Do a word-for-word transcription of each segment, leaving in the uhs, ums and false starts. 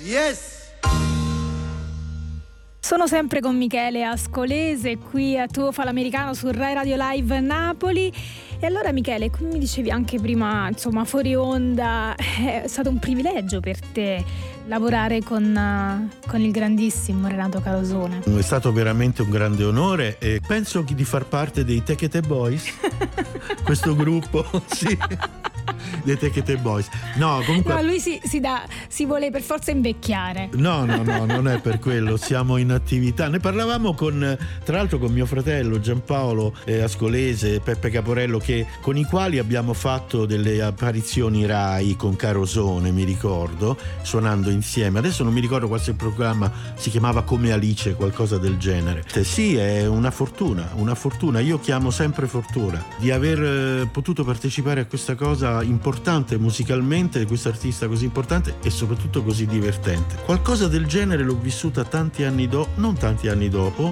Yes! Sono sempre con Michele Ascolese qui a Tuo Fa l'Americano su Rai Radio Live Napoli. E allora Michele, come mi dicevi anche prima, insomma fuori onda, è stato un privilegio per te lavorare con, con il grandissimo Renato Carosone. È stato veramente un grande onore e penso di far parte dei Tecate Boys, questo gruppo, sì. Dei Tecate Boys. No, comunque. No, lui si, si, dà, si vuole per forza invecchiare. No, no, no, non è per quello. Siamo in attività. Ne parlavamo con, tra l'altro, con mio fratello Giampaolo eh, Ascolese, Peppe Caporello, che, con i quali abbiamo fatto delle apparizioni Rai con Carosone, mi ricordo, suonando insieme. Adesso non mi ricordo qual sia il programma, si chiamava Come Alice, qualcosa del genere. Eh, sì, è una fortuna, una fortuna. Io chiamo sempre fortuna di aver eh, potuto partecipare a questa cosa importante musicalmente, di questo artista così importante e soprattutto così divertente. Qualcosa del genere l'ho vissuta tanti anni dopo, non tanti anni dopo,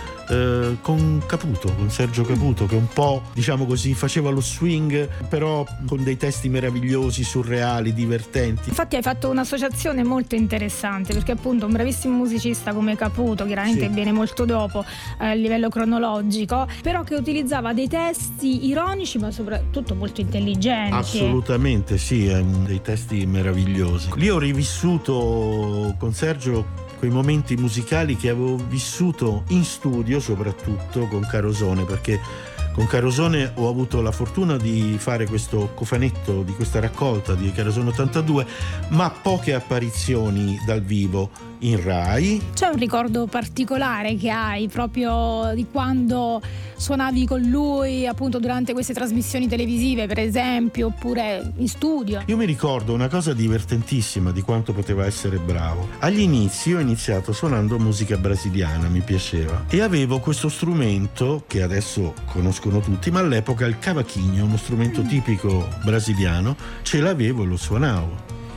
eh, con Caputo, con Sergio Caputo, che un po', diciamo così, faceva lo swing, però con dei testi meravigliosi, surreali, divertenti. Infatti hai fatto un'associazione molto interessante, perché appunto un bravissimo musicista come Caputo, chiaramente Sì. viene molto dopo eh, a livello cronologico, però che utilizzava dei testi ironici ma soprattutto molto intelligenti. Assolutamente sì, è un dei testi meravigliosi. Lì ho rivissuto con Sergio quei momenti musicali che avevo vissuto in studio, soprattutto con Carosone, perché con Carosone ho avuto la fortuna di fare questo cofanetto di questa raccolta di Carosone ottantadue, ma poche apparizioni dal vivo in Rai. C'è un ricordo particolare che hai proprio di quando suonavi con lui, appunto durante queste trasmissioni televisive, per esempio, oppure in studio? Io mi ricordo una cosa divertentissima di quanto poteva essere bravo. Agli inizi ho iniziato suonando musica brasiliana, mi piaceva, e avevo questo strumento che adesso conoscono tutti, ma all'epoca il cavaquinho, uno strumento tipico brasiliano, ce l'avevo e lo suonavo.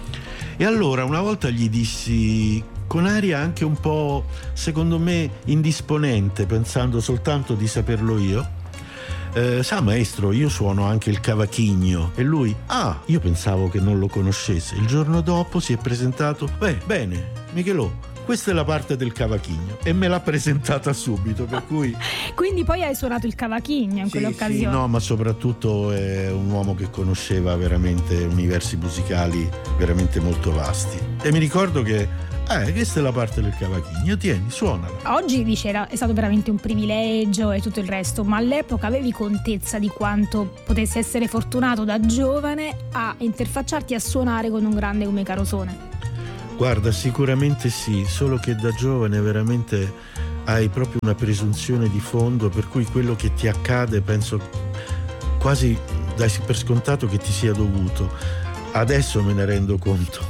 E allora una volta gli dissi, con aria anche un po', secondo me, indisponente, pensando soltanto di saperlo io, eh, sa maestro, io suono anche il cavaquinho. E lui, ah, io pensavo che non lo conoscesse. Il giorno dopo si è presentato, beh, bene, Michelò, questa è la parte del cavaquinho, e me l'ha presentata subito, per cui... Quindi poi hai suonato il cavaquinho in sì, quell'occasione? Sì, no, ma soprattutto è un uomo che conosceva veramente universi musicali veramente molto vasti. E mi ricordo che Eh, questa è la parte del cavaquinho, tieni, suonala. Oggi dice era, è stato veramente un privilegio e tutto il resto, ma all'epoca avevi contezza di quanto potessi essere fortunato da giovane a interfacciarti a suonare con un grande come Carosone? Guarda, sicuramente sì, solo che da giovane veramente hai proprio una presunzione di fondo, per cui quello che ti accade penso quasi dai per scontato che ti sia dovuto. Adesso me ne rendo conto.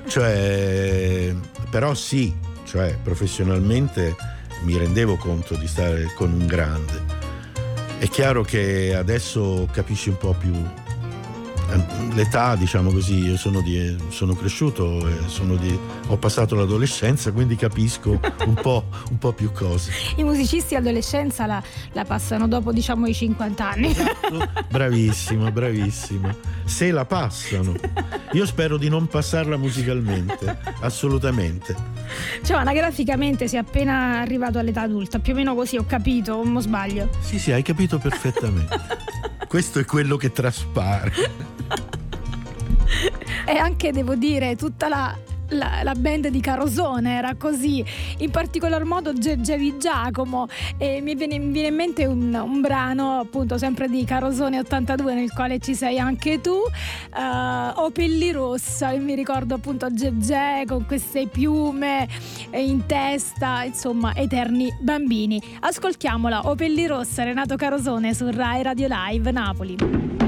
Cioè, però sì, cioè professionalmente mi rendevo conto di stare con un grande. È chiaro che adesso capisci un po' più l'età, diciamo così. Io sono, di, sono cresciuto, e sono di, ho passato l'adolescenza, quindi capisco un po', un po' più cose. I musicisti l'adolescenza la, la passano dopo, diciamo, i cinquanta anni. Esatto. Bravissima, bravissima. Se la passano. Io spero di non passarla musicalmente, assolutamente. Cioè, anagraficamente sei appena arrivato all'età adulta, più o meno così, ho capito, o non sbaglio? Sì, sì, hai capito perfettamente. Questo è quello che traspare. E anche, devo dire, tutta la, la, la band di Carosone era così, in particolar modo Geggevi Giacomo, e mi viene, mi viene in mente un, un brano appunto sempre di Carosone ottantadue nel quale ci sei anche tu, uh, O Pelli Rossa, e mi ricordo appunto Gegge con queste piume in testa, insomma eterni bambini. Ascoltiamola, O Pelli Rossa, Renato Carosone su Rai Radio Live Napoli.